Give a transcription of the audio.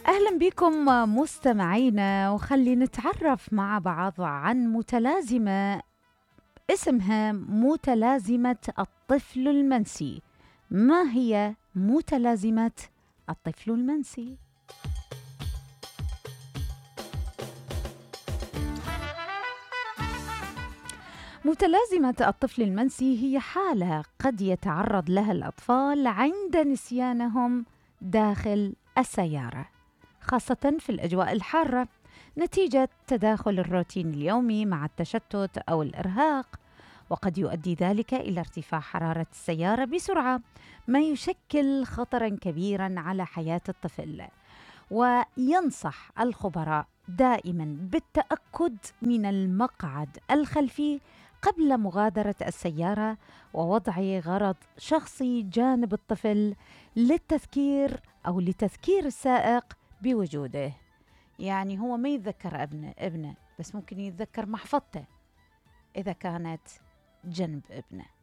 أهلا بكم مستمعينا، وخلي نتعرف مع بعض عن متلازمة اسمها متلازمة الطفل المنسي. ما هي متلازمة الطفل المنسي؟ متلازمة الطفل المنسي هي حالة قد يتعرض لها الأطفال عند نسيانهم داخل السيارة، خاصة في الأجواء الحارة، نتيجة تداخل الروتين اليومي مع التشتت أو الإرهاق. وقد يؤدي ذلك إلى ارتفاع حرارة السيارة بسرعة، ما يشكل خطراً كبيراً على حياة الطفل. وينصح الخبراء دائماً بالتأكد من المقعد الخلفي قبل مغادرة السيارة، ووضع غرض شخصي جانب الطفل لتذكير السائق بوجوده. يعني هو ما يتذكر ابنه بس ممكن يتذكر محفظته إذا كانت جنب ابنه.